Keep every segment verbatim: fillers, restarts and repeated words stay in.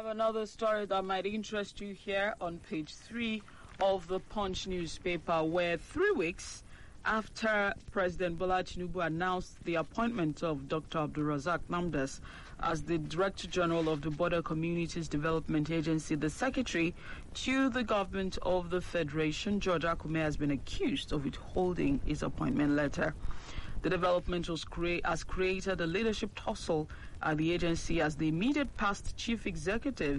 have another story that might interest you here on page three of the Punch newspaper, where three weeks after President Bola Tinubu announced the appointment of Doctor Abdulrazak Namdas as the Director General of the Border Communities Development Agency, the Secretary to the government of the Federation, George Akume, has been accused of withholding his appointment letter. The development was crea- has created a leadership tussle at the agency as the immediate past chief executive,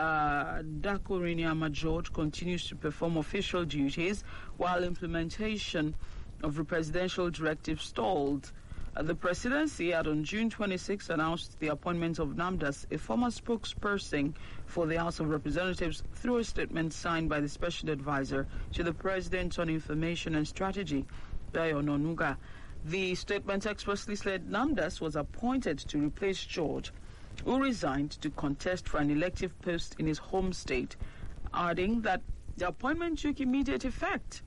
uh, Dako Riniama George, continues to perform official duties while implementation of the presidential directive stalled. Uh, the presidency had on June twenty-sixth announced the appointment of Namdas, a former spokesperson for the House of Representatives, through a statement signed by the special advisor to the president on information and strategy, Bayo Ononuga. The statement expressly said Namdas was appointed to replace George, who resigned to contest for an elective post in his home state, adding that the appointment took immediate effect.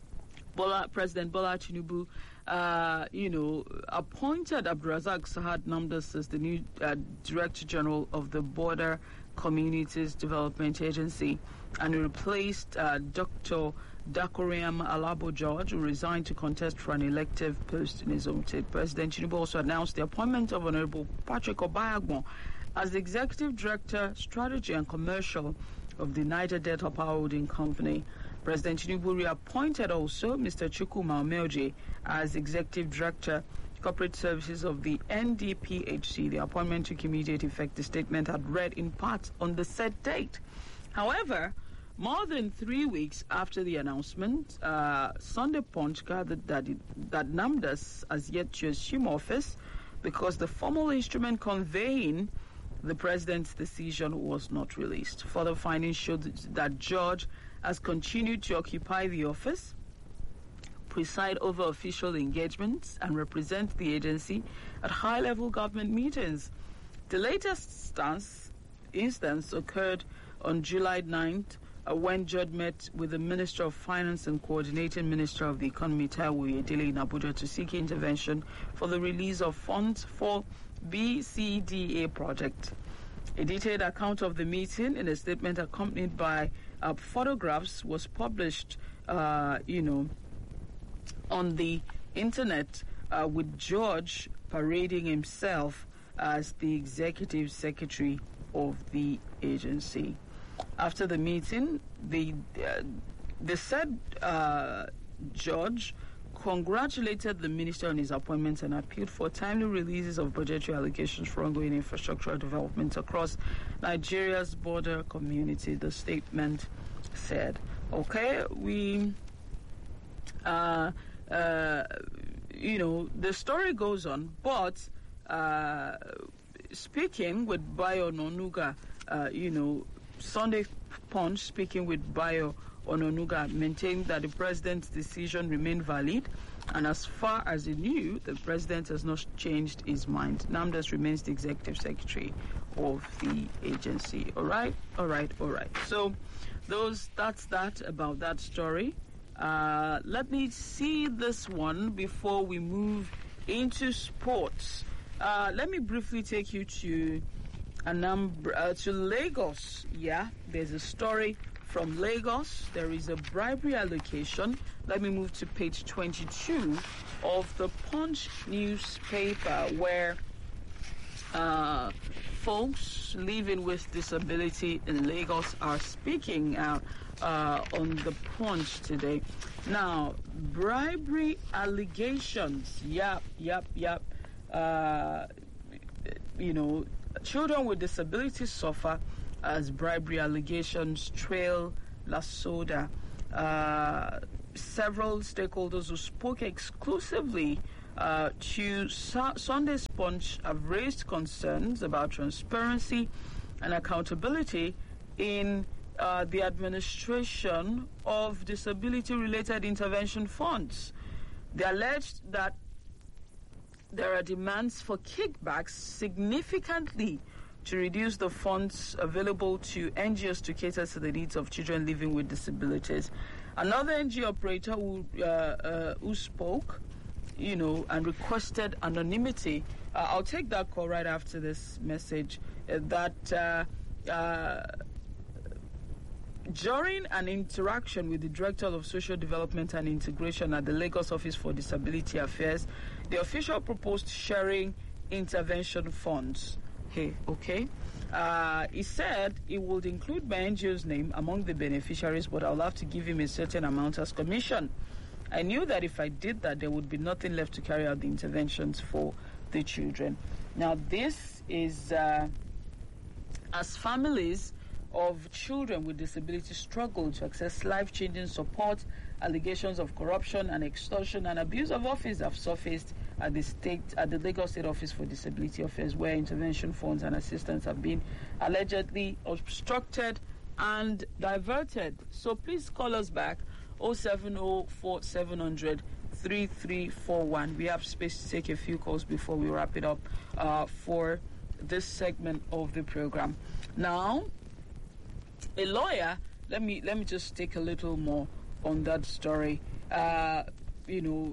Bola, President Bola Tinubu, uh, you know, appointed Abdulrazak Sahad Namdas as the new uh, Director General of the Border Communities Development Agency, and replaced uh, Doctor Dakoriam Alabo George, who resigned to contest for an elective post in his home state. President Tinubu also announced the appointment of Honorable Patrick Obayagbon as the Executive Director, Strategy and Commercial of the Niger Delta Power Holding Company. President Tinubu reappointed also Mister Chukwuma Omeoje as Executive Director, Corporate Services of the N D P H C. The appointment took immediate effect, the statement had read in part on the said date. However, more than three weeks after the announcement, uh, Sunday Punch gathered that, it, that Namdas has yet to assume office because the formal instrument conveying the president's decision was not released. Further findings showed that George has continued to occupy the office, preside over official engagements, and represent the agency at high-level government meetings. The latest stance, instance occurred on July ninth, uh, when George met with the Minister of Finance and Coordinating Minister of the Economy, Taiwo Oyedele, in Abuja to seek intervention for the release of funds for B C D A project. A detailed account of the meeting in a statement accompanied by uh, photographs was published, uh, you know, on the internet uh, with George parading himself as the executive secretary of the agency. After the meeting, the uh, the said uh, George congratulated the minister on his appointment and appealed for timely releases of budgetary allocations for ongoing infrastructural development across Nigeria's border community, the statement said. Okay, we, uh, uh, you know, the story goes on, but uh, speaking with Bayo Ononuga, uh, you know, Sunday Punch, speaking with Bayo Ononuga, maintained that the president's decision remained valid, and as far as he knew, the president has not changed his mind. Namdas remains the executive secretary of the agency. All right, all right, all right. So, those that's that about that story. Uh, let me see this one before we move into sports. Uh, let me briefly take you to Anambra, uh, to Lagos. Yeah, there's a story from Lagos. There is a bribery allocation. Let me move to page twenty-two of the Punch newspaper, where uh, folks living with disability in Lagos are speaking out uh, on the Punch today. Now, bribery allegations. Yep, yep, yep. Uh, you know, children with disabilities suffer as bribery allegations trail La Soda. Uh, several stakeholders who spoke exclusively uh, to Su- Sunday's Punch have raised concerns about transparency and accountability in uh, the administration of disability-related intervention funds. They alleged that there are demands for kickbacks significantly to reduce the funds available to N G Os to cater to the needs of children living with disabilities. Another N G O operator who, uh, uh, who spoke, you know, and requested anonymity. Uh, I'll take that call right after this message. Uh, that uh, uh, during an interaction with the Director of Social Development and Integration at the Lagos Office for Disability Affairs, the official proposed sharing intervention funds. Hey, okay. Uh, he said it would include my N G O's name among the beneficiaries, but I'll have to give him a certain amount as commission. I knew that if I did that, there would be nothing left to carry out the interventions for the children. Now, this is uh, as families of children with disabilities struggle to access life-changing support, allegations of corruption and extortion and abuse of office have surfaced at the state, at the Lagos State Office for Disability Affairs, where intervention funds and assistance have been allegedly obstructed and diverted. So please call us back oh seven oh four seven hundred three three four one. We have space to take a few calls before we wrap it up uh, for this segment of the program. Now, a lawyer, let me let me just take a little more on that story. Uh, you know,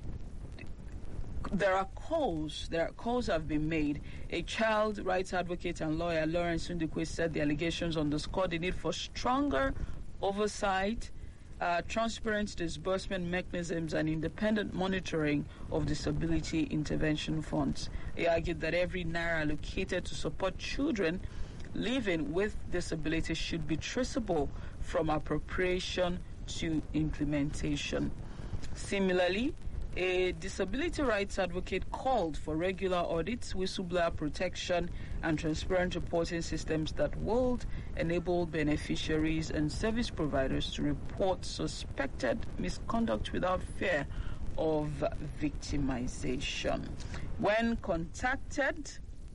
there are calls, there are calls have been made. A child rights advocate and lawyer, Lawrence Ndukwe, said the allegations underscore the need for stronger oversight, uh, transparent disbursement mechanisms, and independent monitoring of disability intervention funds. He argued that every naira allocated to support children living with disabilities should be traceable from appropriation to implementation. Similarly, a disability rights advocate called for regular audits, whistleblower protection, and transparent reporting systems that would enable beneficiaries and service providers to report suspected misconduct without fear of victimization. When contacted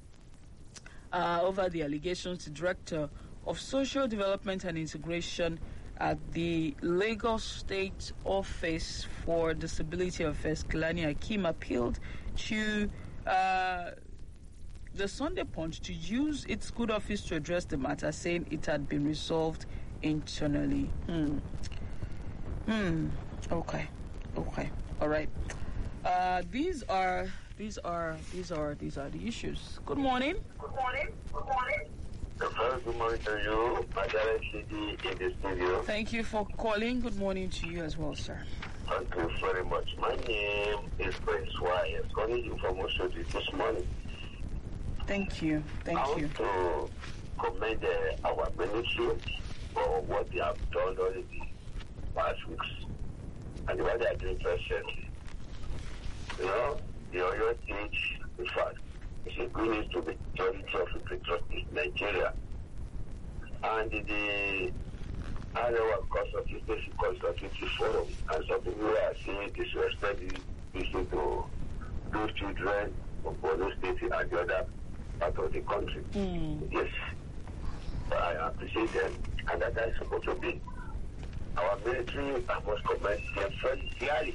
uh, over the allegations, the Director of Social Development and Integration at the Lagos State Office for Disability Affairs, Kelani Akim, appealed to uh, the Sunday Punch to use its good office to address the matter, saying it had been resolved internally. Hmm. Hmm. Okay. Okay. All right. Uh, these are these are these are these are the issues. Good morning. Good morning. Good morning. Very good morning to you, Madam C D in the studio. Thank you for calling. Good morning to you as well, sir. Thank you very much. My name is Prince Y. I'm calling you from Oshodi this morning. Thank you. Thank I you. want to commend uh, our ministry for what they have done already past weeks and what they are doing presently. You know, the Oyo State, in fact, it's a good news to the majority of the people in Nigeria. And the Iowa Consultative Consultative Forum, and some people are saying disrespect this to those children of Borno State and the other part of the country. Mm. Yes, I appreciate them, and that is supposed to be. Our military, I must commend them very clearly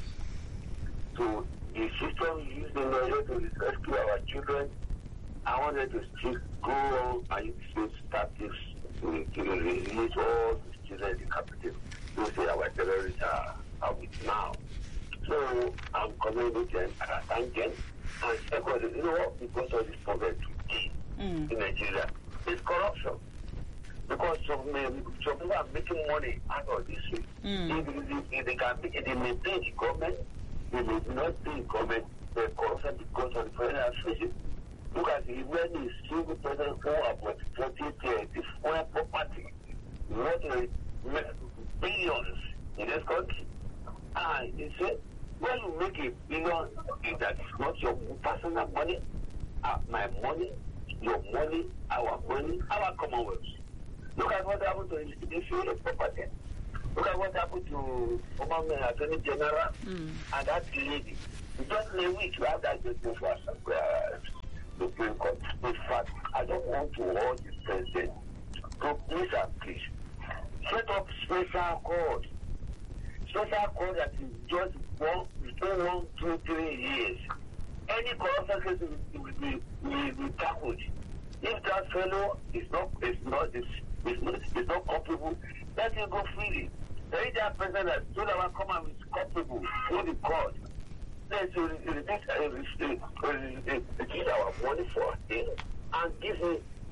to the system used in order to rescue our children. I wanted to still go on and use tactics to, to release all the children in the capital. To say our terrorists are, are with now. So I'm commending them and I thank them. And secondly, you know what? Because of this problem today mm. in Nigeria, it's corruption. Because some, some people are making money out of this way. Mm. If, if, if they can if they may pay the government, they may not pay the government, the corruption because of the foreign affiliation. Look at the when the single person who about forty the foreign property, what billions in this country. And he said, when you make a billion, that is not your personal money, uh, my money, your money, our money, our Commonwealth. Look at what happened to the field property. Look at what happened to former Attorney General mm. and that lady. Just in a week, you have that business for us. Supreme Court. In fact, I don't want to hold the president to please and please set up special court. Special court that is just one, between one, two, three years. Any corruption case will be, will be tackled. If that fellow is not, is not, is, is not, is not culpable, let him go freely. If that person that told our come and is culpable through the court, let's reduce our money for him and give him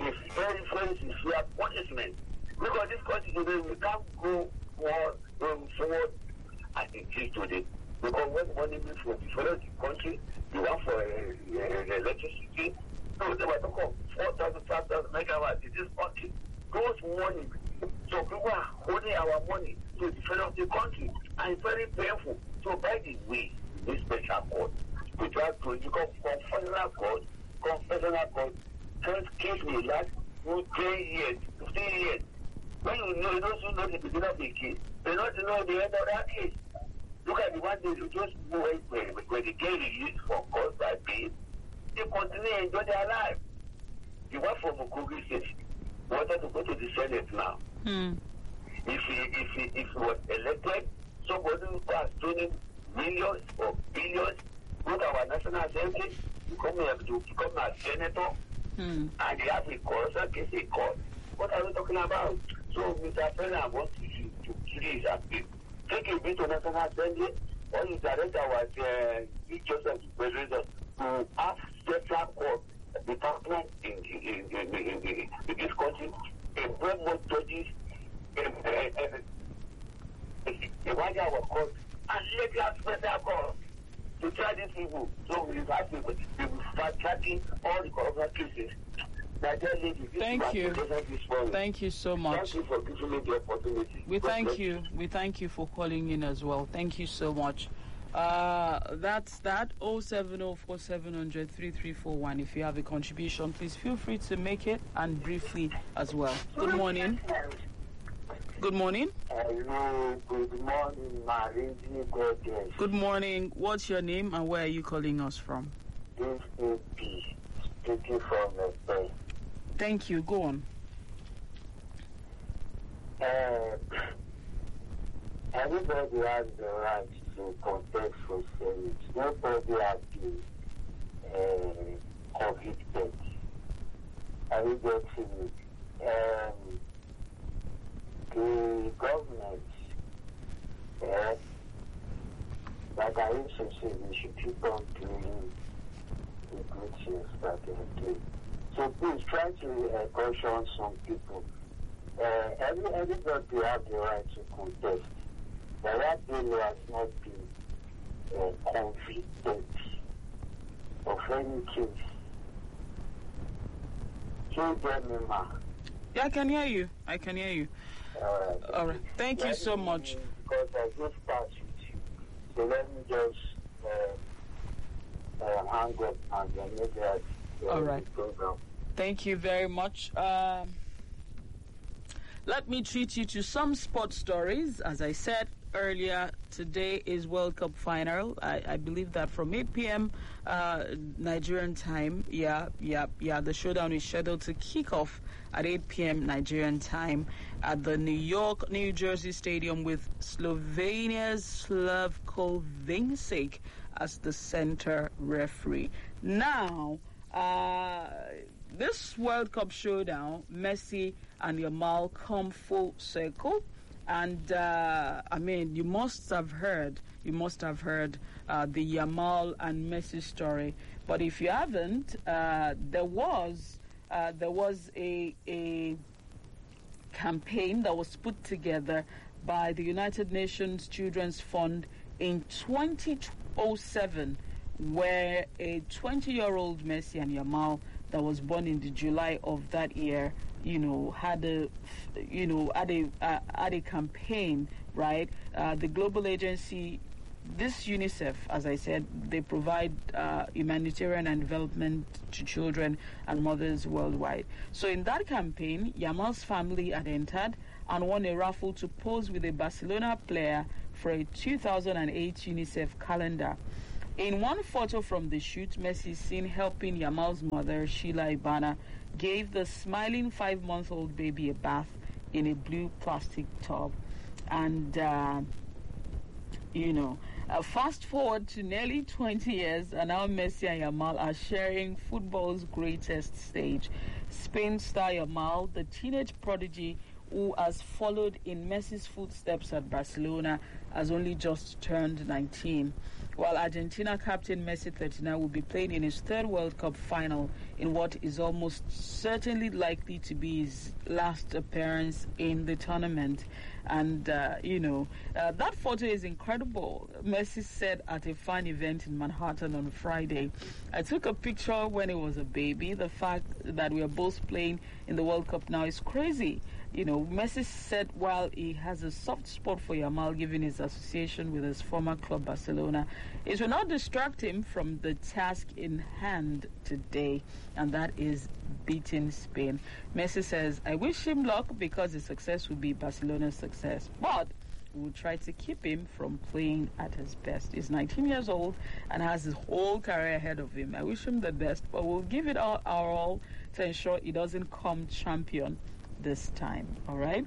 a very, very severe punishment. Because this country today, we can't go more um, forward as it is today. Because when money means for the country, you want for uh, uh, electricity. So they were talking of four thousand, five thousand megawatts in this country. Those money. So people are holding our money to develop the country. And it's very painful. So by the way, this special court, we try to become confessional court, confessional court, first case will last for ten years, fifteen years. When you know, you don't know the beginning of the case, you don't know the end of that case. Look at the one day you just go when, when they get released from court by bail, they continue to enjoy their life. The one from Mukogi State wanted to go to the Senate now. Mm. If he, if he, if he was elected, somebody who has doing millions or billions, go to our National Assembly, become a, to become a senator, mm. and they have a corruption case in court. What are we talking about? So, Mister President wants to, to please appeal. Take a bit to National Assembly, or you direct our uh, Joseph President to have special court department in, in, in, in, in, in, in this country, and bring more judges, and why our court, and let us special court to try these people. So we have to we will start tracking all the corruption cases. Thank you. Thank you so much. Thank you for giving me the opportunity. We thank you. We thank you for calling in as well. Thank you so much. Uh, that's that. oh seven oh four seven hundred thirty-three forty-one. If you have a contribution, please feel free to make it, and briefly as well. Good morning. Good morning. Hello. Good morning, Marie Gorgeous. Good morning. What's your name and where are you calling us from? This is P. Speaking from the Spain. Thank you. Go on. Uh, everybody has the right to contest for service. Nobody has been uh, convicted. Are you getting it? Um, the government, uh, like I used to say, we should keep on doing the good things that they do. So please try to uh, caution some people. Uh, every, everybody have the right to contest. The right bill has not been uh, convicted of any case. So, Gemma. Yeah, I can hear you. I can hear you. All right. All right. Thank let you so much. Because I just start with you. So let me just uh, uh, hang up and then maybe I uh, All right. program. Thank you very much. Um, let me treat you to some sports stories. As I said earlier, today is World Cup final. I, I believe that from eight p.m. Uh, Nigerian time, yeah, yeah, yeah, the showdown is scheduled to kick off at eight p.m. Nigerian time at the New York, New Jersey Stadium with Slovenia's Slavko Vincic as the center referee. Now, uh, this World Cup showdown, Messi and Yamal come full circle. And, uh, I mean, you must have heard, you must have heard uh, the Yamal and Messi story. But if you haven't, uh, there was uh, there was a, a campaign that was put together by the United Nations Children's Fund in twenty oh seven, where a twenty-year-old Messi and Yamal that was born in the July of that year, you know, had a, you know, had a, uh, had a campaign, right? Uh, the global agency, this UNICEF, as I said, they provide uh, humanitarian and development to children and mothers worldwide. So in that campaign, Yamal's family had entered and won a raffle to pose with a Barcelona player for a two thousand eight UNICEF calendar. In one photo from the shoot, Messi is seen helping Yamal's mother, Sheila Ibana, gave the smiling five-month-old baby a bath in a blue plastic tub. And, uh, you know, uh, fast forward to nearly twenty years, and now Messi and Yamal are sharing football's greatest stage. Spain star Yamal, the teenage prodigy who has followed in Messi's footsteps at Barcelona, has only just turned nineteen. While Argentina captain Messi, thirty-nine, will be playing in his third World Cup final in what is almost certainly likely to be his last appearance in the tournament. And, uh, you know, uh, that photo is incredible. Messi said at a fan event in Manhattan on Friday, "I took a picture when he was a baby. The fact that we are both playing in the World Cup now is crazy." You know, Messi said while he has a soft spot for Yamal given his association with his former club Barcelona, it will not distract him from the task in hand today, and that is beating Spain. Messi says, "I wish him luck because his success will be Barcelona's success, but we'll try to keep him from playing at his best. He's nineteen years old and has his whole career ahead of him. I wish him the best, but we'll give it all our all to ensure he doesn't come champion this time." All right.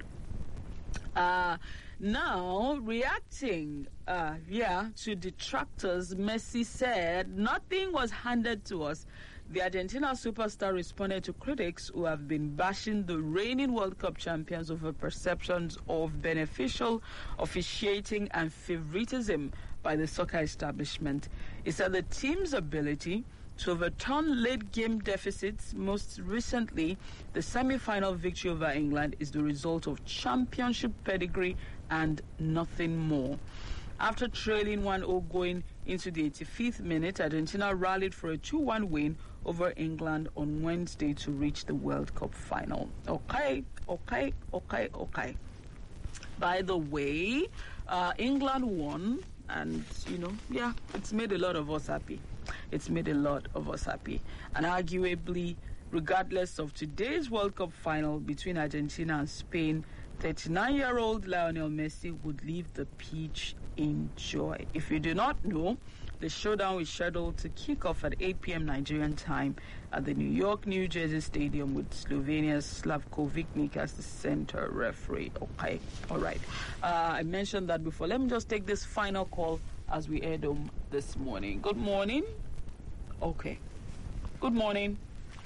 Uh, now, reacting, uh, yeah, to detractors, Messi said, "Nothing was handed to us." The Argentina superstar responded to critics who have been bashing the reigning World Cup champions over perceptions of beneficial officiating and favoritism by the soccer establishment. He said the team's ability to overturn late-game deficits, most recently the semi-final victory over England, is the result of championship pedigree and nothing more. After trailing one nil going into the eighty-fifth minute, Argentina rallied for a two one win over England on Wednesday to reach the World Cup final. Okay, okay, okay, okay. By the way, uh, England won, and, you know, yeah, it's made a lot of us happy. It's made a lot of us happy. And arguably, regardless of today's World Cup final between Argentina and Spain, thirty-nine-year-old Lionel Messi would leave the pitch in joy. If you do not know, the showdown is scheduled to kick off at eight p.m. Nigerian time at the New York, New Jersey Stadium with Slovenia's Slavko Viknik as the center referee. Okay, all right. Uh, I mentioned that before. Let me just take this final call as we head home this morning. Good morning. Okay. Good morning.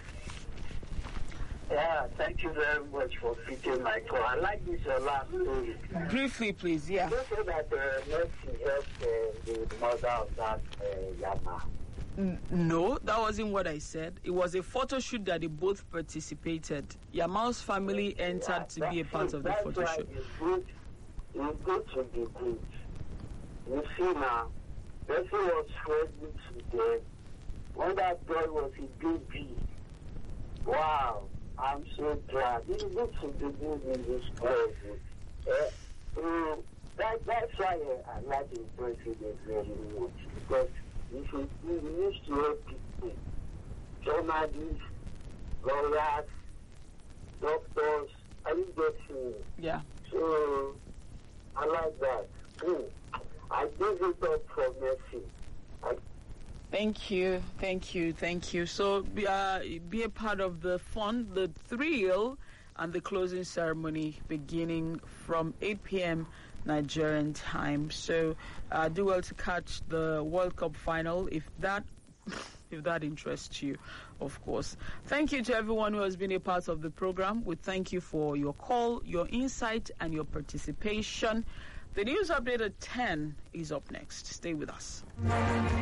Yeah, thank you very much for fitting my call. I like this uh, last story. Briefly, please, yeah. You say that uh, Messi helped uh, the mother of that uh, Yamal. N- no, that wasn't what I said. It was a photo shoot that they both participated. Yamal's family entered yeah, to be a part of the that's photo why shoot. It's good, it's good to be good. You see now, Messi was friendly to them. When that boy was a baby, wow. I'm so glad. It's good to be good in this world. Uh, uh, that, that's why uh, I like the president very much. Because if we, we used to help people, journalists, lawyers, doctors, are you getting? Yeah. So, I like that. Mm. I give it up for Messi. I Thank you, thank you, thank you. So uh, be a part of the fun, the thrill, and the closing ceremony beginning from eight p.m. Nigerian time. So uh, do well to catch the World Cup final if that if that interests you, of course. Thank you to everyone who has been a part of the program. We thank you for your call, your insight, and your participation. The news update at ten is up next. Stay with us.